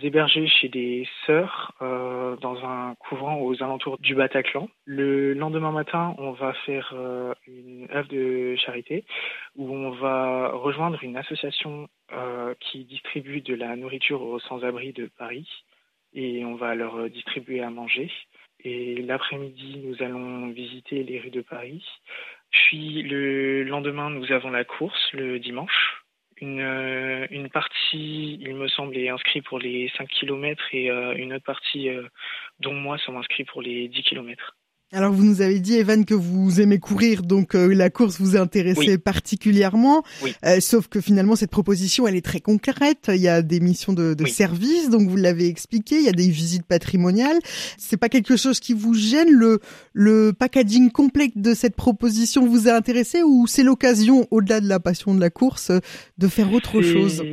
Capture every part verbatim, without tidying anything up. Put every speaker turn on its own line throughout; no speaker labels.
héberger chez des sœurs euh, dans un couvent aux alentours du Bataclan. Le lendemain matin, on va faire euh, une œuvre de charité où on va rejoindre une association euh, qui distribue de la nourriture aux sans-abri de Paris et on va leur distribuer à manger. Et l'après-midi, nous allons visiter les rues de Paris. Puis le lendemain, nous avons la course le dimanche. Une, euh, une partie, il me semble, est inscrite pour les cinq kilomètres et euh, une autre partie, euh, dont moi, sont inscrits pour les dix kilomètres.
Alors vous nous avez dit, Evan, que vous aimez courir, donc euh, la course vous intéressait oui. particulièrement.
Oui.
Euh, sauf que finalement cette proposition, elle est très concrète. Il y a des missions de, de
oui.
service, donc vous l'avez expliqué. Il y a des visites patrimoniales. C'est pas quelque chose qui vous gêne. Le le packaging complet de cette proposition vous a intéressé ou c'est l'occasion, au-delà de la passion de la course, de faire autre
c'est...
chose?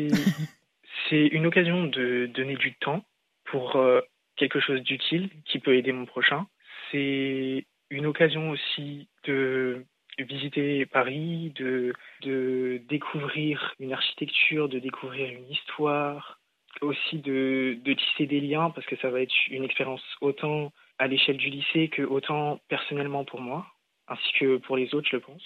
C'est une occasion de donner du temps pour euh, quelque chose d'utile qui peut aider mon prochain. C'est une occasion aussi de visiter Paris, de, de découvrir une architecture, de découvrir une histoire, aussi de, de tisser des liens parce que ça va être une expérience autant à l'échelle du lycée que autant personnellement pour moi, ainsi que pour les autres, je pense.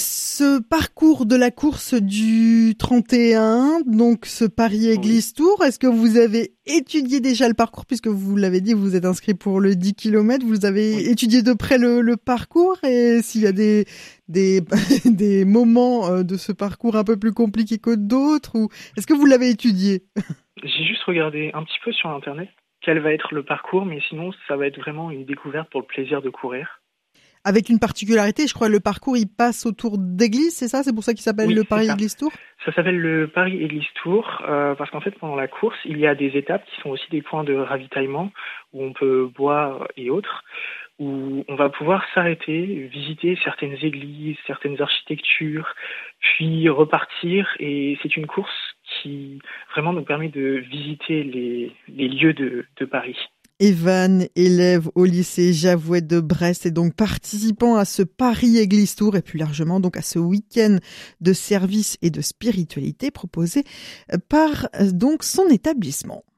Ce parcours de la course du trente et un, donc ce Paris-Église oui. Tour, est-ce que vous avez étudié déjà le parcours puisque vous l'avez dit, vous êtes inscrit pour le dix kilomètres, vous avez oui. étudié de près le, le parcours et s'il y a des des des moments de ce parcours un peu plus compliqués que d'autres ou est-ce que vous l'avez étudié?
J'ai juste regardé un petit peu sur internet quel va être le parcours, mais sinon ça va être vraiment une découverte pour le plaisir de courir.
Avec une particularité, je crois, le parcours, il passe autour d'églises, c'est ça? C'est pour ça qu'il s'appelle
oui,
le Paris-Église Tour?
Ça s'appelle le Paris-Église Tour, euh, parce qu'en fait, pendant la course, il y a des étapes qui sont aussi des points de ravitaillement, où on peut boire et autres, où on va pouvoir s'arrêter, visiter certaines églises, certaines architectures, puis repartir, et c'est une course qui vraiment nous permet de visiter les, les lieux de, de Paris.
Evan, élève au lycée Javouet de Brest et donc participant à ce Paris-Église Tour et plus largement donc à ce week-end de service et de spiritualité proposé par donc son établissement.